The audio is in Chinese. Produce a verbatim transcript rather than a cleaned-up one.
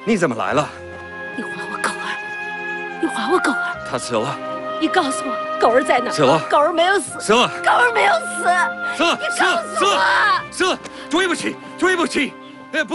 你怎么来了？ 你还我狗儿！你还我狗儿！ 他死了。 你告诉我，狗儿在哪儿？ 死了。 狗儿没有死。 死了。 狗儿没有死。 死了。 你告诉我。 死了。对不起，对不起。